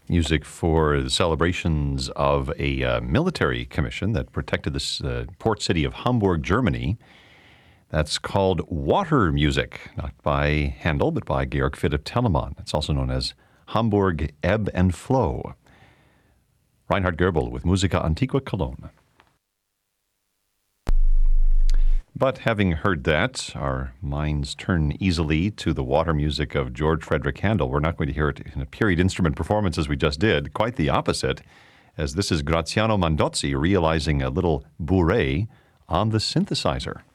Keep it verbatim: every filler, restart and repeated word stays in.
Music for the celebrations of a uh, military commission that protected the uh, port city of Hamburg, Germany. That's called Water Music, not by Handel, but by Georg Philipp Telemann. It's also known as Hamburg Ebb and Flow. Reinhard Goebel with Musica Antiqua Cologne. But having heard that, our minds turn easily to the water music of George Frederick Handel. We're not going to hear it in a period instrument performance as we just did. Quite the opposite, as this is Graziano Mandozzi realizing a little bourrée on the synthesizer.